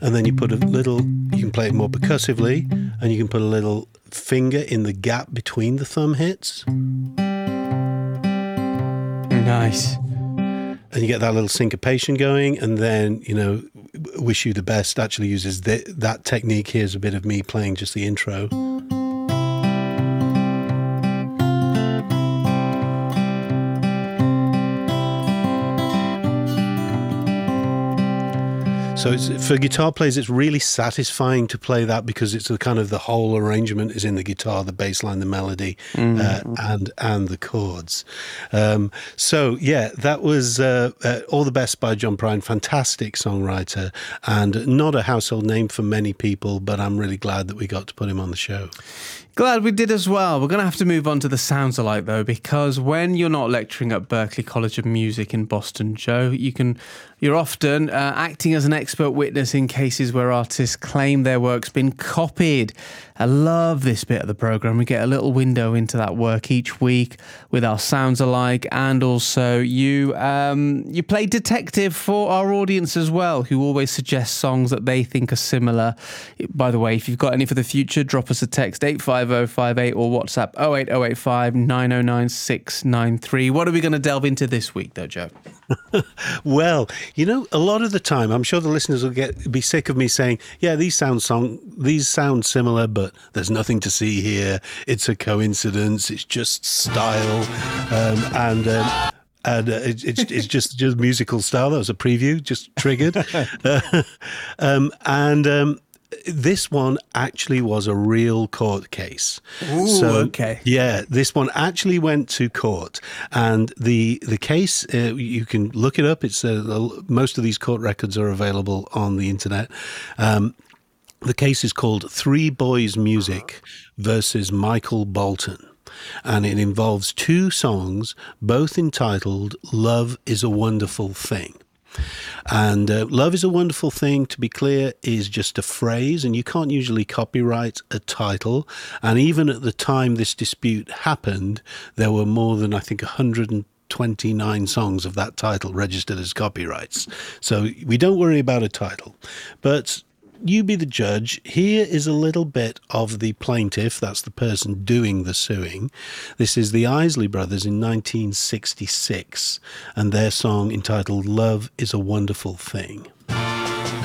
and then you put you can play it more percussively, and you can put a little finger in the gap between the thumb hits. Nice. And you get that little syncopation going, and then, Wish You the Best actually uses that technique. Here's a bit of me playing just the intro. So for guitar players, it's really satisfying to play that, because it's the whole arrangement is in the guitar, the bass line, the melody, and the chords. That was All the Best by John Prine, fantastic songwriter, and not a household name for many people, but I'm really glad that we got to put him on the show. Glad we did as well. We're going to have to move on to the Sounds Alike, though, because when you're not lecturing at Berklee College of Music in Boston, Joe, you're often acting as an expert witness in cases where artists claim their work's been copied. I love this bit of the programme. We get a little window into that work each week with our Sounds Alike, and also you play detective for our audience as well, who always suggest songs that they think are similar. By the way, if you've got any for the future, drop us a text 85058 or WhatsApp 08085 909 693. What are we going to delve into this week, though, Joe? Well, a lot of the time, I'm sure the listeners will be sick of me saying, yeah, these sound similar, but there's nothing to see here. It's a coincidence. It's just style, and it's just musical style. That was a preview, just triggered. This one actually was a real court case. Ooh, okay. Yeah, this one actually went to court, and the case, you can look it up. It's most of these court records are available on the internet. The case is called Three Boys Music versus Michael Bolton, and it involves two songs, both entitled "Love Is a Wonderful Thing." And Love Is a Wonderful Thing, to be clear, is just a phrase, and you can't usually copyright a title. And even at the time this dispute happened, there were more than, I think, 129 songs of that title registered as copyrights. So we don't worry about a title. But you be the judge. Here is a little bit of the plaintiff, that's the person doing the suing. This is the Isley Brothers in 1966, and their song entitled Love Is a Wonderful Thing.